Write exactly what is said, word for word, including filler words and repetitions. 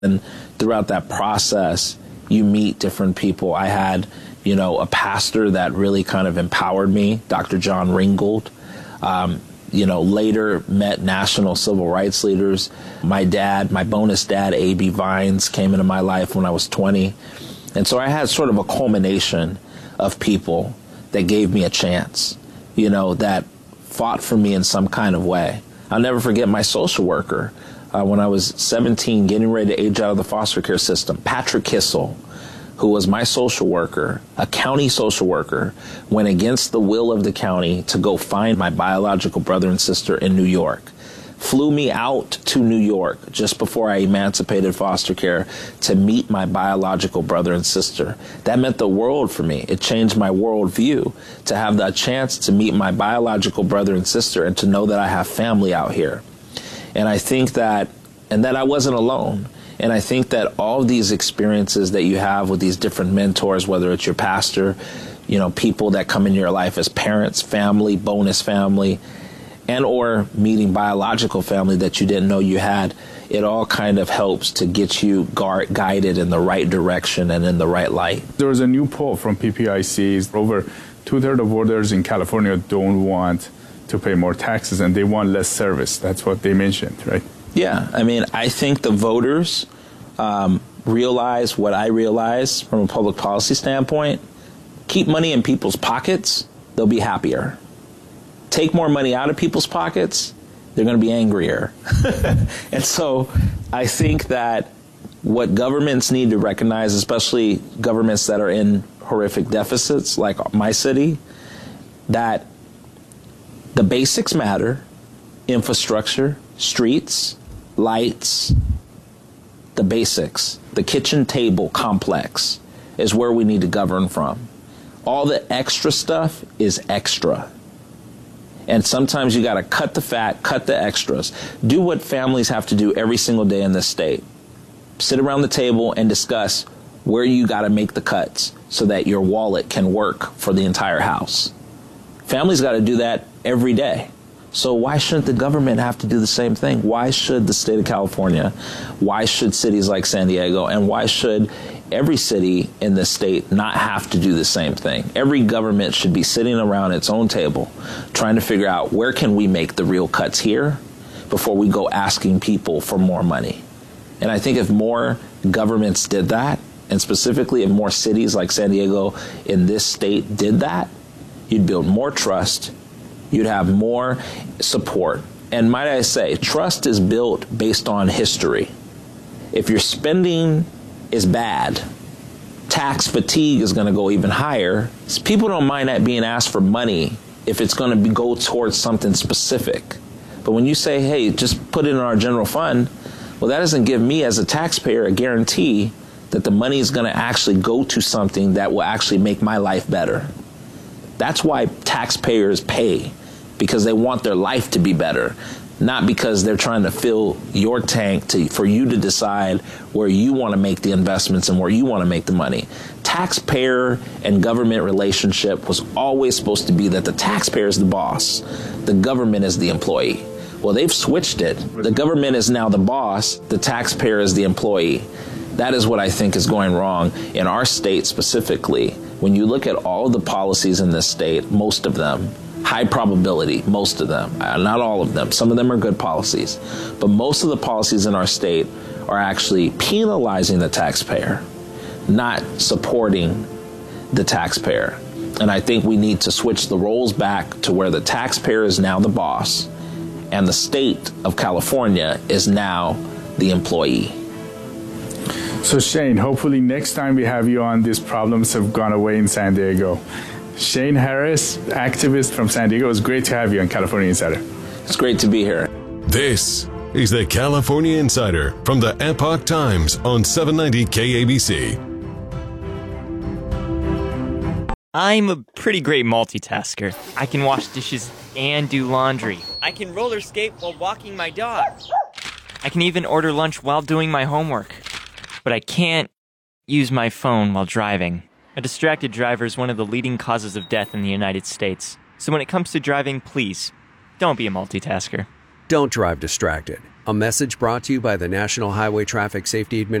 And throughout that process, you meet different people. I had, you know, a pastor that really kind of empowered me, Doctor John Ringgold. Um, you know, later met national civil rights leaders. My dad, my bonus dad, A B Vines, came into my life when I was twenty. And so I had sort of a culmination of people that gave me a chance, you know, that fought for me in some kind of way. I'll never forget my social worker. Uh, when I was seventeen, getting ready to age out of the foster care system, Patrick Kissel, who was my social worker, a county social worker, went against the will of the county to go find my biological brother and sister in New York. Flew me out to New York just before I emancipated foster care to meet my biological brother and sister. That meant the world for me. It changed my worldview to have the chance to meet my biological brother and sister and to know that I have family out here. And I think that, and that I wasn't alone. And I think that all these experiences that you have with these different mentors, whether it's your pastor, you know, people that come into your life as parents, family, bonus family, and or meeting biological family that you didn't know you had, it all kind of helps to get you guard, guided in the right direction and in the right light. There was a new poll from P P I C. Over two-thirds of voters in California don't want to pay more taxes, and they want less service. That's what they mentioned, right? Yeah, I mean, I think the voters um, realize what I realize from a public policy standpoint. Keep money in people's pockets, they'll be happier. Take more money out of people's pockets, they're going to be angrier. And so I think that what governments need to recognize, especially governments that are in horrific deficits like my city, that the basics matter: infrastructure, streets, lights, the basics. The kitchen table complex is where we need to govern from. All the extra stuff is extra. And sometimes you got to cut the fat, cut the extras. Do what families have to do every single day in this state. Sit around the table and discuss where you got to make the cuts so that your wallet can work for the entire house. Families got to do that every day. So why shouldn't the government have to do the same thing? Why should the state of California? Why should cities like San Diego? And why should every city in the state not have to do the same thing? Every government should be sitting around its own table trying to figure out where can we make the real cuts here before we go asking people for more money. And I think if more governments did that, and specifically if more cities like San Diego in this state did that, you'd build more trust, you'd have more support. And might I say, trust is built based on history. If your spending is bad, tax fatigue is going to go even higher. So people don't mind that being asked for money if it's going to be, go towards something specific. But when you say, hey, just put it in our general fund, well, that doesn't give me as a taxpayer a guarantee that the money is going to actually go to something that will actually make my life better. That's why taxpayers pay, because they want their life to be better, not because they're trying to fill your tank to, for you to decide where you want to make the investments and where you want to make the money. Taxpayer and government relationship was always supposed to be that the taxpayer is the boss, the government is the employee. Well, they've switched it. The government is now the boss, the taxpayer is the employee. That is what I think is going wrong in our state specifically. When you look at all of the policies in this state, most of them, high probability, most of them, uh, not all of them, some of them are good policies, but most of the policies in our state are actually penalizing the taxpayer, not supporting the taxpayer. And I think we need to switch the roles back to where the taxpayer is now the boss and the state of California is now the employee. So Shane, hopefully next time we have you on, these problems have gone away in San Diego. Shane Harris, activist from San Diego. It was great to have you on California Insider. It's great to be here. This is the California Insider from the Epoch Times on seven ninety K A B C. I'm a pretty great multitasker. I can wash dishes and do laundry. I can roller skate while walking my dog. I can even order lunch while doing my homework. But I can't use my phone while driving. A distracted driver is one of the leading causes of death in the United States. So when it comes to driving, please, don't be a multitasker. Don't drive distracted. A message brought to you by the National Highway Traffic Safety Administration.